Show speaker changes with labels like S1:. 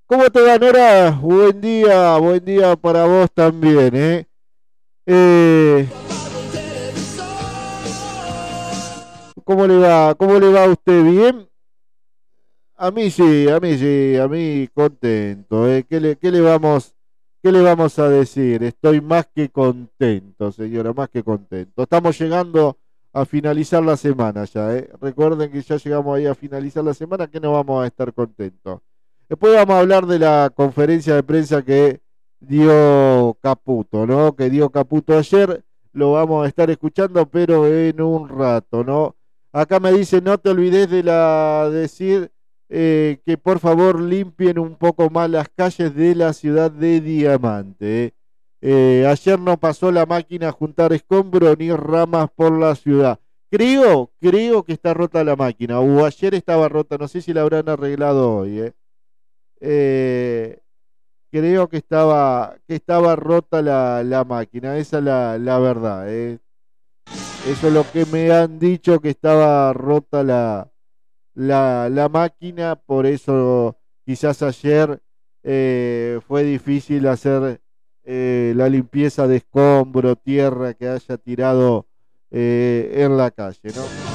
S1: ¿Cómo te va, Nora? Buen día para vos también, ¿eh? Eh, ¿Cómo le va? ¿Cómo le va a usted? ¿Bien? A mí contento, ¿eh? Qué le vamos a decir? Estoy más que contento, señora, más que contento. Estamos llegando a finalizar la semana ya, ¿eh? Recuerden que ya llegamos ahí a finalizar la semana, que no vamos a estar contentos. Después vamos a hablar de la conferencia de prensa que dio Caputo, ¿no? Que dio Caputo ayer, lo vamos a estar escuchando, pero en un rato, ¿no? Acá me dice, no te olvides de decir que por favor limpien un poco más las calles de la ciudad de Diamante. Ayer no pasó la máquina a juntar escombros ni ramas por la ciudad. Creo que está rota la máquina, o ayer estaba rota, no sé si la habrán arreglado hoy. Eh, Creo que estaba rota la máquina, esa es la verdad. Eso es lo que me han dicho, que estaba rota la máquina, por eso quizás ayer fue difícil hacer la limpieza de escombro, tierra que haya tirado en la calle, ¿no?